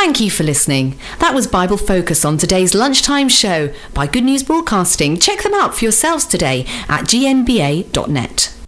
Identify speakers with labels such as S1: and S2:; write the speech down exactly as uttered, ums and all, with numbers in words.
S1: Thank you for listening. That was Bible Focus on today's lunchtime show by Good News Broadcasting. Check them out for yourselves today at g n b a dot net.